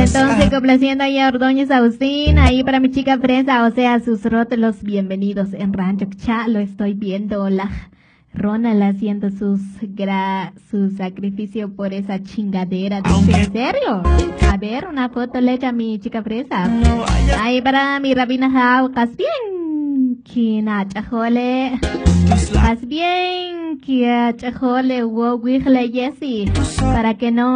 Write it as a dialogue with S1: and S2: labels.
S1: entonces complaciendo ahí a Ordóñez Agustín, ahí para mi chica fresa, o sea, sus rótulos bienvenidos en Rancho Cha, lo estoy viendo, la Ronald haciendo su sacrificio por esa chingadera, dice, ¿en serio? A ver, una foto le echa a mi chica fresa. Ahí para mi Rabina Jaucas, bien, Kina Chajole, haz bien, que Chajole, Wowigle Jessy, para que no